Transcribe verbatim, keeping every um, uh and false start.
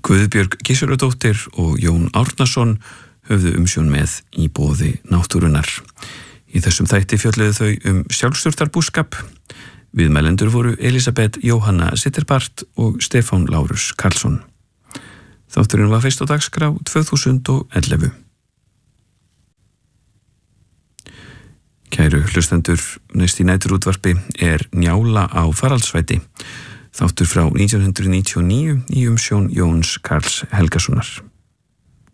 Guðbjörg Gissurardóttir og Jón Árnason höfðu umsjón með í boði náttúrunnar. Í þessum þætti fjölluðu þau um sjálfstjórnarbúskap. Viðmælendur voru Elisabeth Jóhanna Sitterbart og Stefán Lárus Karlsson. Þátturinn var fyrst á dagskrá tvö þúsund og ellefu. Kæru hlustendur, næst í næturútvarpi er Njála á faraldsvæti. Þáttur frá nítján hundruð níutíu og níu í umsjón Jóns Karls Helgasonar.